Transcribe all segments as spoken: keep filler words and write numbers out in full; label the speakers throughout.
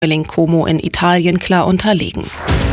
Speaker 1: Como in Italien klar unterlegen.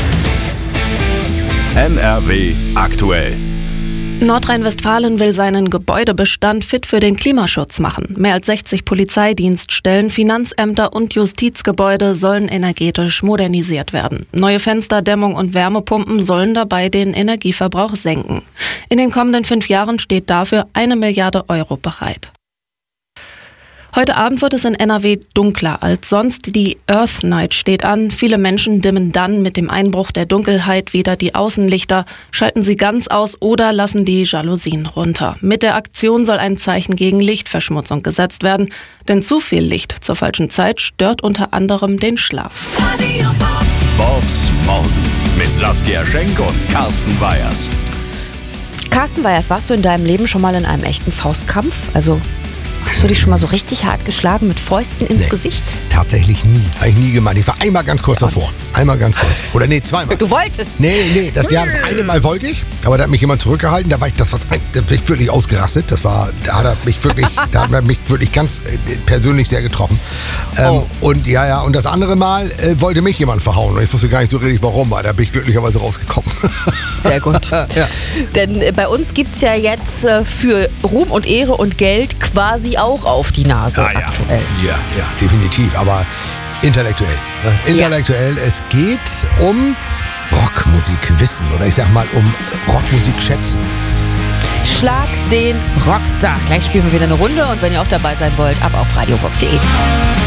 Speaker 2: N R W aktuell.
Speaker 1: Nordrhein-Westfalen will seinen Gebäudebestand fit für den Klimaschutz machen. Mehr als sechzig Polizeidienststellen, Finanzämter und Justizgebäude sollen energetisch modernisiert werden. Neue Fenster, Dämmung und Wärmepumpen sollen dabei den Energieverbrauch senken. In den kommenden fünf Jahren steht dafür eine Milliarde Euro bereit. Heute Abend wird es in N R W dunkler als sonst. Die Earth Night steht an. Viele Menschen dimmen dann mit dem Einbruch der Dunkelheit wieder die Außenlichter, schalten sie ganz aus oder lassen die Jalousien runter. Mit der Aktion soll ein Zeichen gegen Lichtverschmutzung gesetzt werden, denn zu viel Licht zur falschen Zeit stört unter anderem den Schlaf.
Speaker 2: Bobs Morgen mit Saskia Schenk und Carsten Weyers.
Speaker 3: Carsten Weyers, warst du in deinem Leben schon mal in einem echten Faustkampf? Also hast du dich schon mal so richtig hart geschlagen mit Fäusten ins
Speaker 4: Nee,
Speaker 3: Gesicht?
Speaker 4: Tatsächlich nie. Habe ich nie gemacht. Ich war einmal ganz kurz davor. Einmal ganz kurz. Oder nee, zweimal.
Speaker 3: Du wolltest?
Speaker 4: Nee, nee, nee. Das, ja, das eine Mal wollte ich, aber da hat mich jemand zurückgehalten. Da war ich, das war, da bin ich wirklich ausgerastet. Das war, da hat er mich wirklich, da hat er mich wirklich ganz äh, persönlich sehr getroffen. Ähm,
Speaker 3: Oh.
Speaker 4: Und ja, ja, und das andere Mal äh, wollte mich jemand verhauen. Und ich wusste gar nicht so richtig warum, aber da bin ich glücklicherweise rausgekommen.
Speaker 3: Sehr gut.
Speaker 4: Ja.
Speaker 3: Denn äh, bei uns gibt es ja jetzt äh, für Ruhm und Ehre und Geld quasi auch auf die Nase
Speaker 4: Ah, ja.
Speaker 3: aktuell.
Speaker 4: Ja, ja, definitiv. Aber intellektuell. Ne? Intellektuell. Es geht um Rockmusikwissen oder ich sag mal um Rockmusikschätze.
Speaker 3: Schlag den Rockstar. Gleich spielen wir wieder eine Runde und wenn ihr auch dabei sein wollt, ab auf radiobob punkt de.